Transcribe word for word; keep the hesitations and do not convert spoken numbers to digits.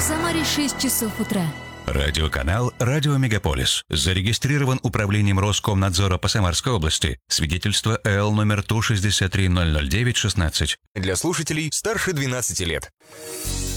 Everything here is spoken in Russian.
Самаре шесть часов утра. Радиоканал «Радио Мегаполис». Зарегистрирован Управлением Роскомнадзора по Самарской области. Свидетельство эл номер Ту шестьдесят три ноль ноль девять шестнадцать. Для слушателей старше двенадцати лет.